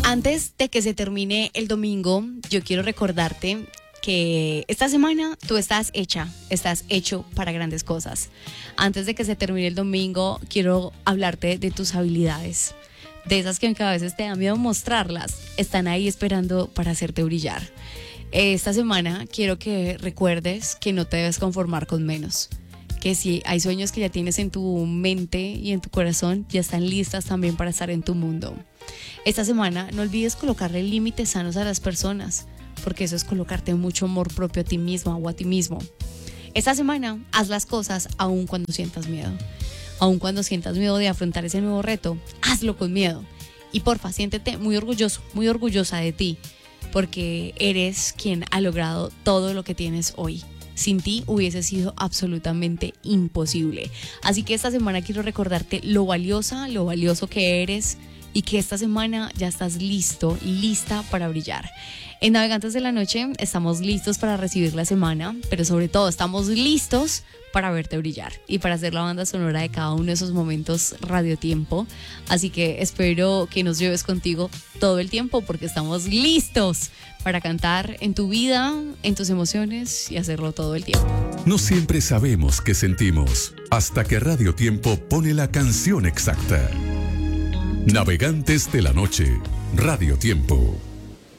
Antes de que se termine el domingo, yo quiero recordarte que esta semana tú estás hecho para grandes cosas. Antes de que se termine el domingo, quiero hablarte de tus habilidades, de esas que aunque a veces te da miedo mostrarlas, están ahí esperando para hacerte brillar. Esta semana quiero que recuerdes que no te debes conformar con menos, que si hay sueños que ya tienes en tu mente y en tu corazón, ya están listas también para estar en tu mundo. Esta semana no olvides colocarle límites sanos a las personas, porque eso es colocarte mucho amor propio a ti misma o a ti mismo. Esta semana haz las cosas aun cuando sientas miedo. Aun cuando sientas miedo de afrontar ese nuevo reto, hazlo con miedo. Y porfa, siéntete muy orgulloso, muy orgullosa de ti, porque eres quien ha logrado todo lo que tienes hoy. Sin ti hubiese sido absolutamente imposible. Así que esta semana quiero recordarte lo valioso que eres y que esta semana ya estás listo, lista para brillar. En Navegantes de la Noche estamos listos para recibir la semana, pero sobre todo estamos listos para verte brillar y para hacer la banda sonora de cada uno de esos momentos radiotiempo. Así que espero que nos lleves contigo todo el tiempo porque estamos listos para cantar en tu vida, en tus emociones y hacerlo todo el tiempo. No siempre sabemos qué sentimos hasta que Radio Tiempo pone la canción exacta. Navegantes de la Noche, Radio Tiempo.